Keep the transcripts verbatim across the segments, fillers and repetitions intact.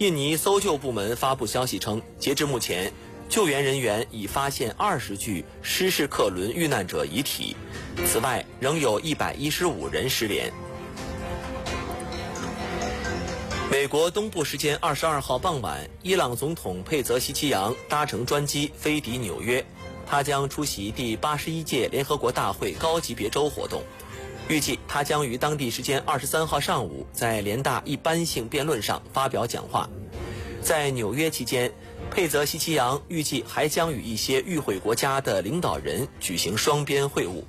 印尼搜救部门发布消息称，截至目前，救援人员已发现二十具失事客轮遇难者遗体，此外仍有一百一十五人失联。美国东部时间二十二号傍晚，伊朗总统佩泽希奇扬搭乘专机飞抵纽约，他将出席第八十一届联合国大会高级别周活动。预计他将于当地时间二十三号上午在联大一般性辩论上发表讲话。在纽约期间，佩泽希奇扬预计还将与一些与会国家的领导人举行双边会晤。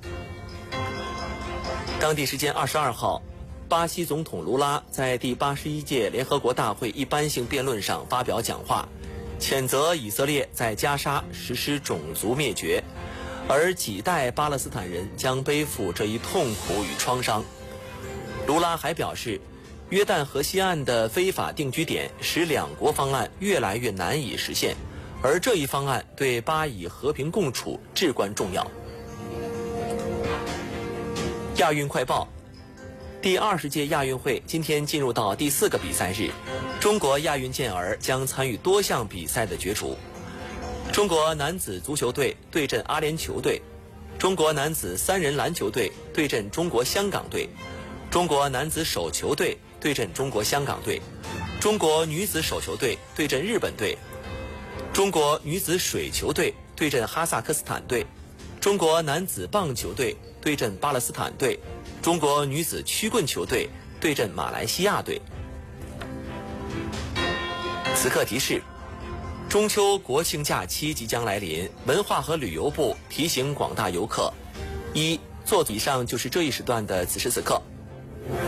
当地时间二十二号，巴西总统卢拉在第八十一届联合国大会一般性辩论上发表讲话，谴责以色列在加沙实施种族灭绝，而几代巴勒斯坦人将背负这一痛苦与创伤。卢拉还表示，约旦河西岸的非法定居点使两国方案越来越难以实现，而这一方案对巴以和平共处至关重要。亚运快报，第二十届亚运会今天进入到第四个比赛日，中国亚运健儿将参与多项比赛的角逐。中国男子足球队对阵阿联酋队，中国男子三人篮球队对阵中国香港队，中国男子手球队对阵中国香港队，中国女子手球队对阵日本队，中国女子水球队对阵哈萨克斯坦队，中国男子棒球队对阵巴勒斯坦队，中国女子曲棍球队对阵马来西亚队。此刻提示：中秋国庆假期即将来临，文化和旅游部提醒广大游客：一、做以上就是这一时段的此时此刻。